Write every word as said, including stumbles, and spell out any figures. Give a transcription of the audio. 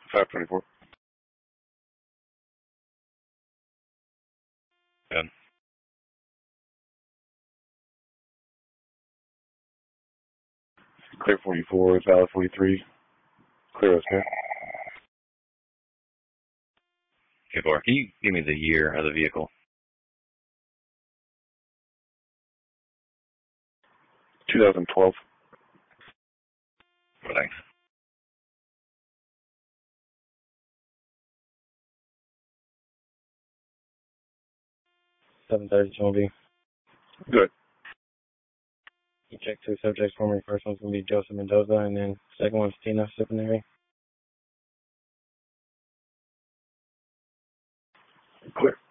five twenty-four. Good. Clear forty-four, valid forty-three. Clear as clear. Okay, four. Can you give me the year of the vehicle? twenty twelve. Thanks. seven thirty, Tony. Good. You check two subjects for me. First one's going to be Joseph Mendoza, and then second one's Tina Sipinari. Clear.